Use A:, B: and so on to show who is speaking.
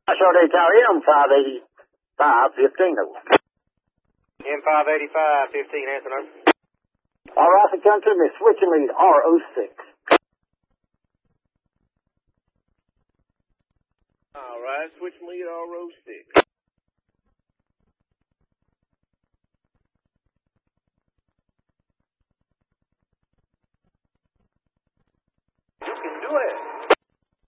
A: Short Tower M585-15 over.
B: M585-15, answer number.
A: All right, the country, Miss switching lead R06.
B: All right, switching lead R06.